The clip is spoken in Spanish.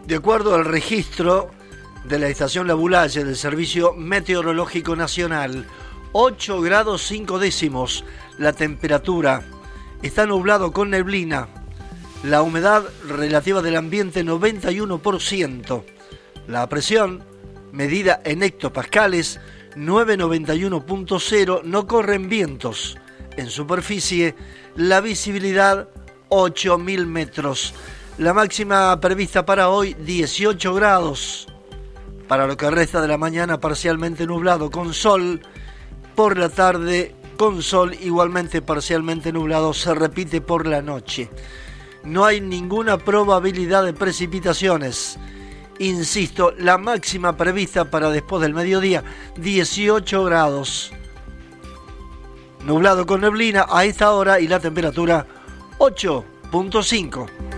De acuerdo al registro de la estación La Bulaye del Servicio Meteorológico Nacional, 8 grados 5 décimos la temperatura. Está nublado con neblina. La humedad relativa del ambiente 91%. La presión, medida en hectopascales, 991.0. No corren vientos. En superficie, la visibilidad 8.000 metros. La máxima prevista para hoy, 18 grados. Para lo que resta de la mañana, parcialmente nublado con sol. Por la tarde, con sol, igualmente parcialmente nublado. Se repite por la noche. No hay ninguna probabilidad de precipitaciones. Insisto, la máxima prevista para después del mediodía, 18 grados. Nublado con neblina a esta hora y la temperatura 8.5.